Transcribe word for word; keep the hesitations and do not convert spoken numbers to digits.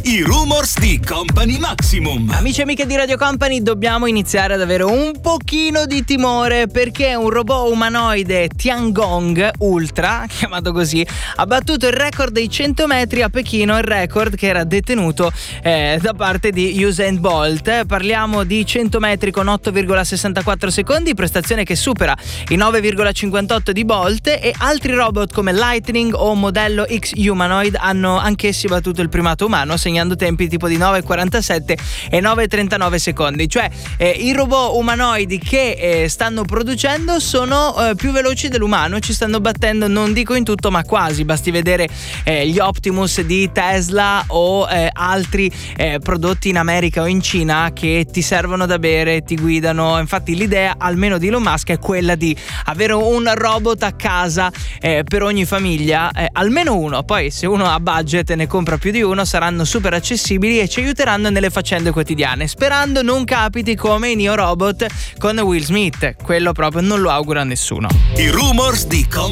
I rumors di Company Maximum. Amici e amiche di Radio Company, dobbiamo iniziare ad avere un pochino di timore perché un robot umanoide Tiangong Ultra, chiamato così, ha battuto il record dei cento metri a Pechino, il record che era detenuto eh, da parte di Usain Bolt. Parliamo di cento metri con otto virgola sessantaquattro secondi, prestazione che supera i nove virgola cinquantotto di Bolt, e altri robot come Lightning o modello X Humanoid hanno anch'essi battuto il primato umano, segnando tempi tipo di nove virgola quarantasette e nove virgola trentanove secondi. Cioè eh, i robot umanoidi che eh, stanno producendo sono eh, più veloci dell'umano, ci stanno battendo, non dico in tutto ma quasi. Basti vedere eh, gli Optimus di Tesla o eh, altri eh, prodotti in America o in Cina che ti servono da bere, ti guidano. Infatti l'idea almeno di Elon Musk è quella di avere un robot a casa eh, per ogni famiglia, eh, almeno uno. Poi se uno ha budget e ne compra più di uno saranno super accessibili e ci aiuteranno nelle faccende quotidiane, sperando non capiti come in Io Robot con Will Smith. Quello proprio non lo auguro a nessuno. I rumors di Company